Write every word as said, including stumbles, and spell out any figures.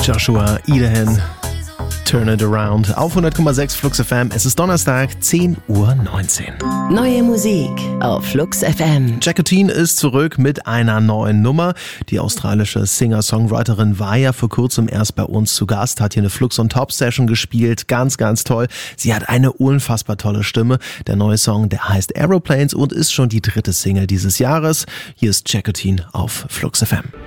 Joshua Eden, Turn It Around auf hundert Komma sechs Flux F M. Es ist Donnerstag, zehn Uhr neunzehn. Neue Musik auf Flux F M. Jacqueline ist zurück mit einer neuen Nummer. Die australische Singer-Songwriterin war ja vor kurzem erst bei uns zu Gast, hat hier eine Flux on Top Session gespielt. Ganz, ganz toll. Sie hat eine unfassbar tolle Stimme. Der neue Song, der heißt Aeroplanes und ist schon die dritte Single dieses Jahres. Hier ist Jacqueline auf Flux F M.